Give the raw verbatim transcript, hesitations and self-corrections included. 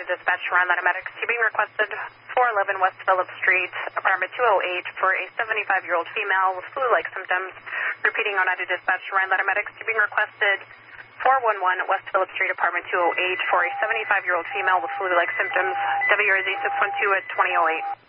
Dispatch Rhode Island Medics. You're being requested four eleven West Phillips Street, apartment two oh eight, for a seventy-five-year-old female with flu-like symptoms. Repeating Oneida Dispatch Rhode Island Medics. You're being requested four one one West Phillips Street, apartment two oh eight, for a seventy-five-year-old female with flu-like symptoms. W R Z six one two at twenty oh eight.